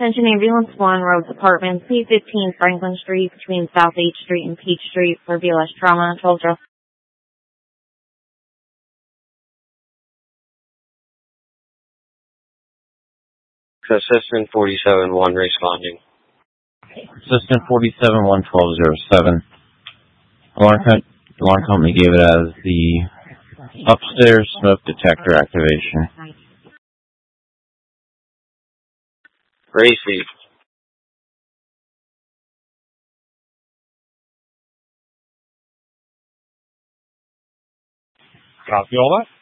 Attention Ambulance 1, Roads Apartments, P15 Franklin Street, between South H Street and Peach Street, for BLS Trauma and Told Just. Assistant 47-1 responding. Assistant 47-1-1207. Alarm company gave it as the upstairs smoke detector activation. Received. Copy all that.